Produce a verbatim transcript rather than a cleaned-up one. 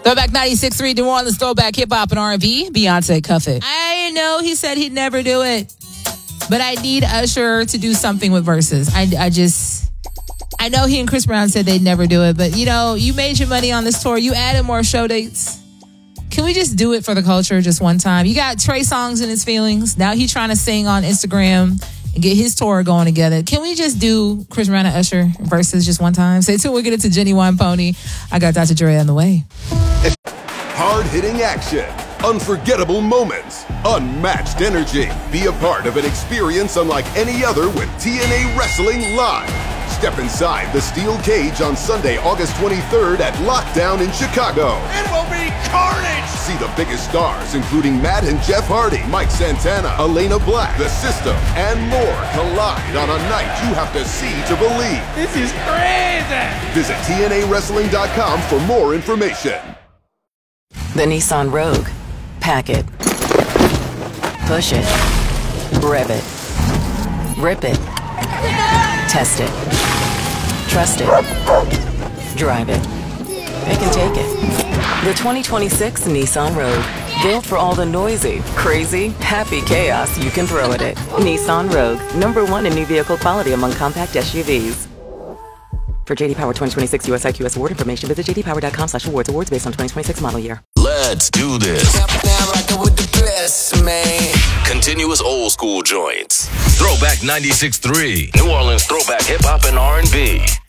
Throwback ninety-six point three New Orleans Throwback Hip Hop and R and B. Beyonce, cuff it. I know he said he'd never do it, but I need Usher to do something with verses. I, I just, I know he and Chris Brown said they'd never do it, but you know, you made your money on this tour. You added more show dates. Can we just do it for the culture just one time? You got Trey Songz in his feelings. Now he's trying to sing on Instagram and get his tour going together. Can we just do Chris Brown and Usher versus just one time? Stay tuned. We'll get into Genuine Pony. I got Doctor Dre on the way. Hard-hitting action, unforgettable moments, unmatched energy. Be a part of an experience unlike any other with T N A Wrestling Live. Step inside the steel cage on Sunday, August twenty-third at Lockdown in Chicago. It will be carnage! See the biggest stars, including Matt and Jeff Hardy, Mike Santana, Elena Black, The System, and more collide on a night you have to see to believe. This is crazy! Visit T N A wrestling dot com for more information. The Nissan Rogue. Pack it. Push it. Rev it. Rip it. Test it. Trust it. Drive it. It can take it. The twenty twenty-six Nissan Rogue. Built for all the noisy, crazy, happy chaos you can throw at it. Nissan Rogue. Number one in new vehicle quality among compact S U Vs. For J D Power twenty twenty-six U S I Q S award information, visit j d power dot com slash awards. Awards based on twenty twenty-six model year. Let's do this. Now rockin' with the best, man. Continuous old school joints. Throwback ninety-six point three. New Orleans Throwback Hip Hop and R and B.